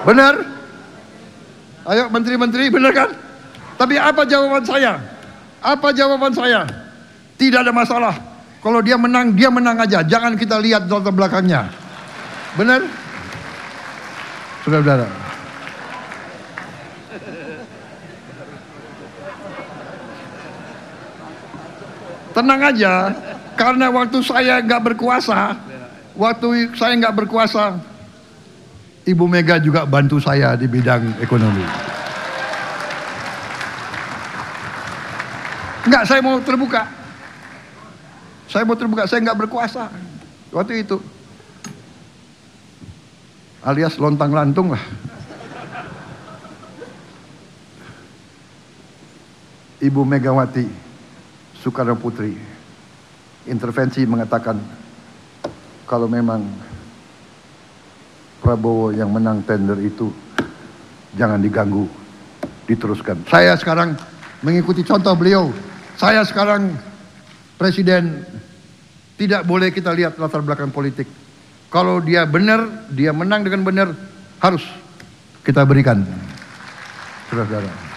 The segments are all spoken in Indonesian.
Benar? Ayo menteri-menteri, benar kan? Tapi apa jawaban saya? Apa jawaban saya? Tidak ada masalah. Kalau dia menang aja. Jangan kita lihat latar belakangnya. Benar? Saudara-saudara. Tenang aja, karena waktu saya nggak berkuasa, Ibu Mega juga bantu saya di bidang ekonomi. Enggak, saya mau terbuka, saya nggak berkuasa waktu itu, alias lontang-lantung lah. Ibu Megawati Soekarno Putri intervensi mengatakan kalau memang Prabowo yang menang tender itu jangan diganggu, diteruskan. Saya sekarang mengikuti contoh beliau. Saya sekarang presiden, tidak boleh kita lihat latar belakang politik. Kalau dia benar, dia menang dengan benar, harus kita berikan. Saudara-saudara,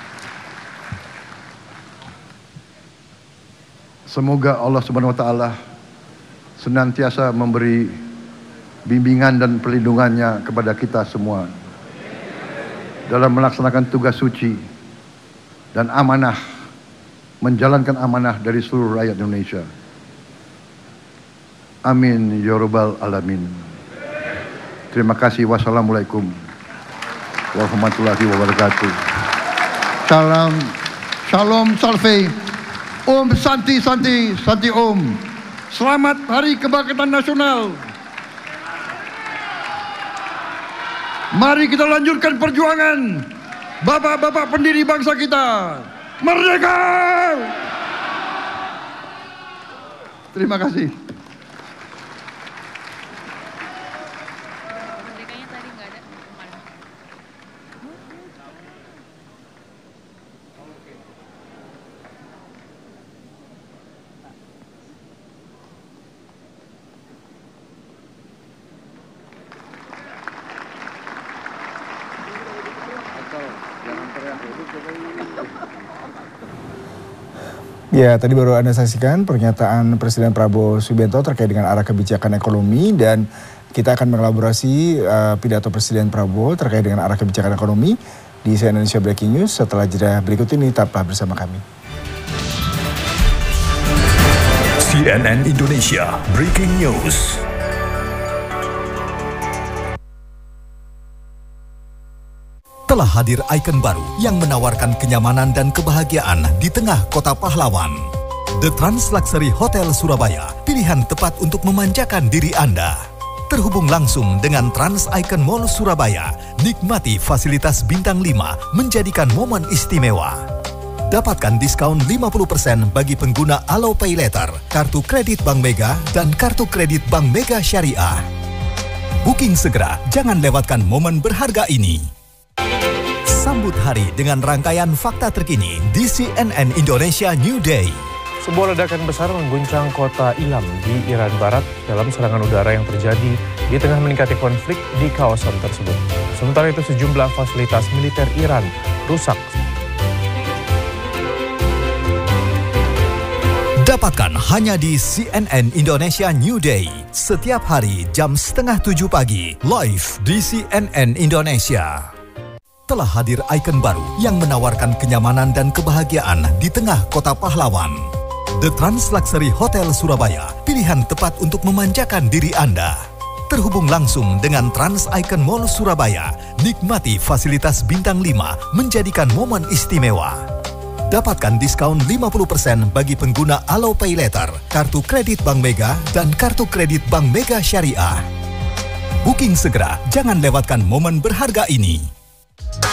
semoga Allah Subhanahu wa taala senantiasa memberi bimbingan dan perlindungannya kepada kita semua dalam melaksanakan tugas suci dan amanah, menjalankan amanah dari seluruh rakyat Indonesia. Amin ya rabbal alamin. Terima kasih. Wassalamualaikum warahmatullahi wabarakatuh. Salam, shalom, salve. Om Santi Santi Santi Om. Selamat Hari Kebangkitan Nasional. Mari kita lanjutkan perjuangan bapak-bapak pendiri bangsa kita. Merdeka! Terima kasih. Merdekanya tadi nggak ada. Kemana? Ya, tadi baru Anda saksikan pernyataan Presiden Prabowo Subianto terkait dengan arah kebijakan ekonomi, dan kita akan mengelaborasi pidato Presiden Prabowo terkait dengan arah kebijakan ekonomi di CNN Indonesia Breaking News setelah jeda berikut ini. Tetaplah bersama kami. CNN Indonesia Breaking News. Telah hadir ikon baru yang menawarkan kenyamanan dan kebahagiaan di tengah kota pahlawan. The Trans Luxury Hotel Surabaya, pilihan tepat untuk memanjakan diri Anda. Terhubung langsung dengan Trans Icon Mall Surabaya, nikmati fasilitas bintang 5 menjadikan momen istimewa. Dapatkan diskon 50% bagi pengguna Alo Pay Later, kartu kredit Bank Mega, dan kartu kredit Bank Mega Syariah. Booking segera, jangan lewatkan momen berharga ini. Sambut hari dengan rangkaian fakta terkini di CNN Indonesia New Day. Sebuah ledakan besar mengguncang kota Ilam di Iran Barat dalam serangan udara yang terjadi di tengah meningkatnya konflik di kawasan tersebut. Sementara itu sejumlah fasilitas militer Iran rusak. Dapatkan hanya di CNN Indonesia New Day. Setiap hari jam 6:30 pagi, live di CNN Indonesia. Telah hadir ikon baru yang menawarkan kenyamanan dan kebahagiaan di tengah kota pahlawan. The Trans Luxury Hotel Surabaya, pilihan tepat untuk memanjakan diri Anda. Terhubung langsung dengan Trans Icon Mall Surabaya, nikmati fasilitas bintang 5 menjadikan momen istimewa. Dapatkan diskon 50% bagi pengguna Alo Pay Later, kartu kredit Bank Mega, dan kartu kredit Bank Mega Syariah. Booking segera, jangan lewatkan momen berharga ini.